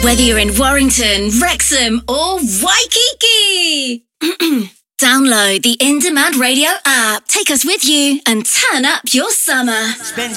Whether you're in Warrington, Wrexham or Waikiki. Download the In Demand Radio app. Take us with you and turn up your summer.